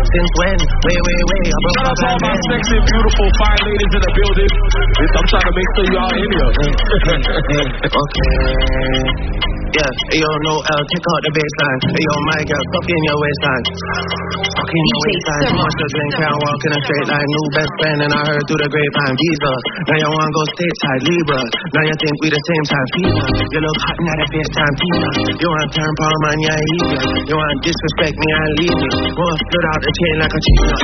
since when? Way. Shout out to all my sexy, beautiful, fine ladies in the building. I'm trying to make sure y'all in here. Okay. Yeah, yo, no L, check out the baseline. Yo, my girl, suck in your waistline. Suck in your waistline. Too much to drink, can't walk in a straight line. New best friend, and I heard through the grapevine. Visa, now you wanna go stateside. Libra, now you think we the same time. Fever, you look hot in that FaceTime. Fever, you want turn palm man, yeah, eager. You want disrespect me and leave me. Wanna split out the chain like a cheetah.